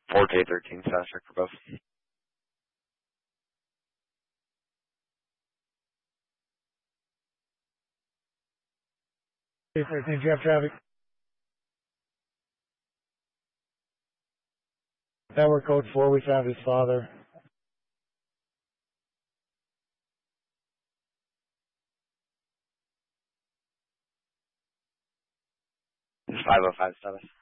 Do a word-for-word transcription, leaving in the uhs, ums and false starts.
four J thirteen status check for both. J thirteen, do you have traffic? Network code four, we found his father. It's five oh five status.